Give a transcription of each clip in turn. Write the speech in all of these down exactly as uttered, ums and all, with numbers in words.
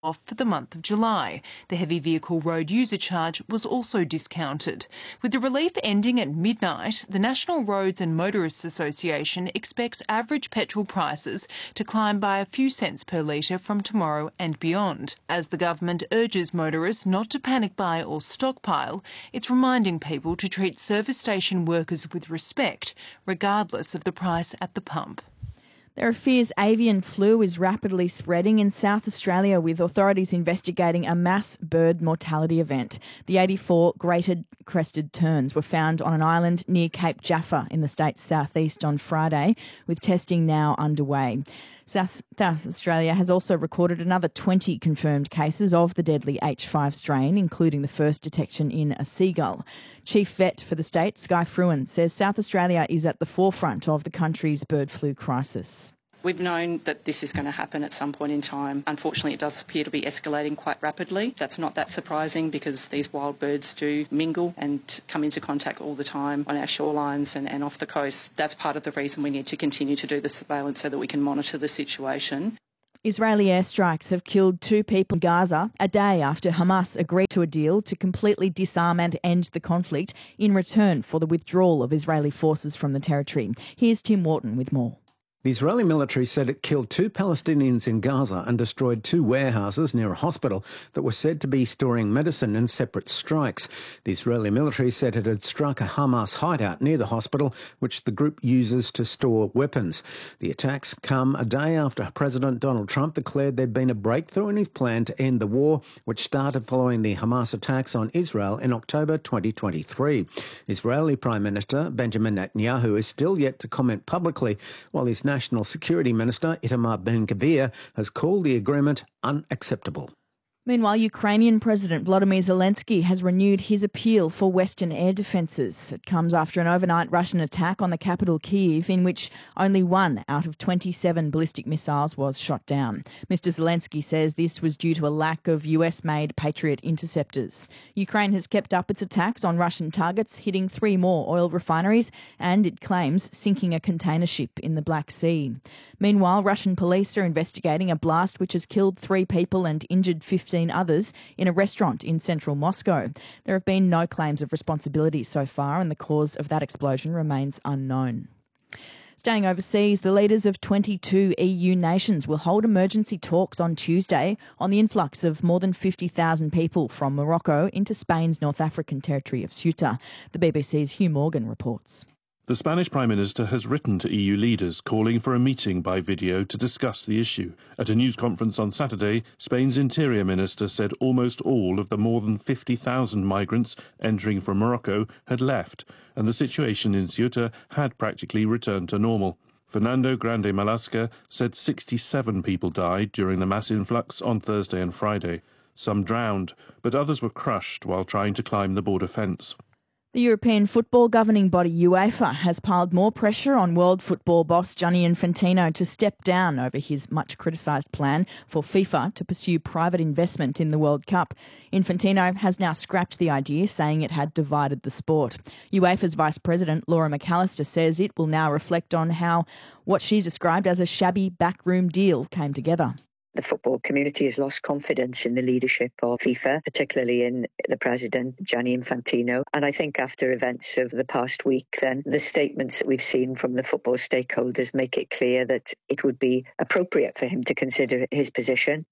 off for the month of July. The heavy vehicle road user charge was also discounted. With the relief ending at midnight, the National Roads and Motorists Association expects average petrol prices to climb by a few cents per litre from tomorrow and beyond. As the government urges motorists not to panic buy or stockpile, it's reminding people to treat service station workers with respect, regardless of the price at the pump. There are fears avian flu is rapidly spreading in South Australia, with authorities investigating a mass bird mortality event. The eighty-four greater crested terns were found on an island near Cape Jaffa in the state's southeast on Friday, with testing now underway. South, South Australia has also recorded another twenty confirmed cases of the deadly H five strain, including the first detection in a seagull. Chief Vet for the state, Sky Fruin, says South Australia is at the forefront of the country's bird flu crisis. We've known that this is going to happen at some point in time. Unfortunately, it does appear to be escalating quite rapidly. That's not that surprising because these wild birds do mingle and come into contact all the time on our shorelines and, and off the coast. That's part of the reason we need to continue to do the surveillance so that we can monitor the situation. Israeli airstrikes have killed two people in Gaza a day after Hamas agreed to a deal to completely disarm and end the conflict in return for the withdrawal of Israeli forces from the territory. Here's Tim Wharton with more. The Israeli military said it killed two Palestinians in Gaza and destroyed two warehouses near a hospital that were said to be storing medicine in separate strikes. The Israeli military said it had struck a Hamas hideout near the hospital, which the group uses to store weapons. The attacks come a day after President Donald Trump declared there'd been a breakthrough in his plan to end the war, which started following the Hamas attacks on Israel in October twenty twenty-three. Israeli Prime Minister Benjamin Netanyahu is still yet to comment publicly, while his National Security Minister Itamar Ben-Gvir has called the agreement unacceptable. Meanwhile, Ukrainian President Volodymyr Zelensky has renewed his appeal for Western air defences. It comes after an overnight Russian attack on the capital Kyiv, in which only one out of twenty-seven ballistic missiles was shot down. Mister Zelensky says this was due to a lack of U S-made Patriot interceptors. Ukraine has kept up its attacks on Russian targets, hitting three more oil refineries, and it claims sinking a container ship in the Black Sea. Meanwhile, Russian police are investigating a blast which has killed three people and injured fifteen others in a restaurant in central Moscow. There have been no claims of responsibility so far, and the cause of that explosion remains unknown. Staying overseas, the leaders of twenty-two E U nations will hold emergency talks on Tuesday on the influx of more than fifty thousand people from Morocco into Spain's North African territory of Ceuta. The B B C's Hugh Morgan reports. The Spanish Prime Minister has written to E U leaders calling for a meeting by video to discuss the issue. At a news conference on Saturday, Spain's Interior Minister said almost all of the more than fifty thousand migrants entering from Morocco had left, and the situation in Ceuta had practically returned to normal. Fernando Grande Malasca said sixty-seven people died during the mass influx on Thursday and Friday. Some drowned, but others were crushed while trying to climb the border fence. The European football governing body UEFA has piled more pressure on world football boss Gianni Infantino to step down over his much criticised plan for FIFA to pursue private investment in the World Cup. Infantino has now scrapped the idea, saying it had divided the sport. UEFA's Vice President Laura McAllister says it will now reflect on how what she described as a shabby backroom deal came together. The football community has lost confidence in the leadership of FIFA, particularly in the president, Gianni Infantino. And I think after events of the past week, then the statements that we've seen from the football stakeholders make it clear that it would be appropriate for him to consider his position.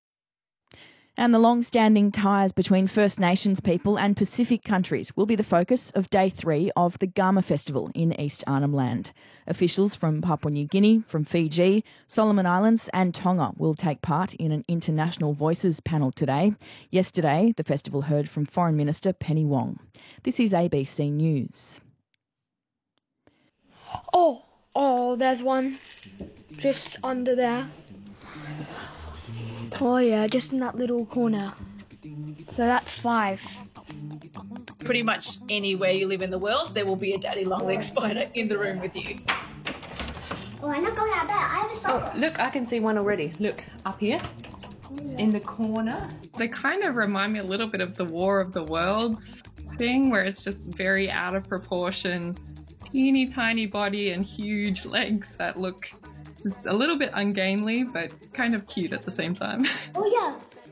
And the long-standing ties between First Nations people and Pacific countries will be the focus of Day three of the Garma Festival in East Arnhem Land. Officials from Papua New Guinea, from Fiji, Solomon Islands and Tonga will take part in an International Voices panel today. Yesterday, the festival heard from Foreign Minister Penny Wong. This is A B C News. Oh, oh, there's one just under there. Oh yeah, just in that little corner. So that's five. Pretty much anywhere you live in the world, there will be a daddy long leg spider in the room with you. Oh, I'm not going out there. I have a sock. Oh, look, I can see one already. Look, up here, in the corner. They kind of remind me a little bit of the War of the Worlds thing, where it's just very out of proportion, teeny tiny body and huge legs that look a little bit ungainly, but kind of cute at the same time. Oh yeah,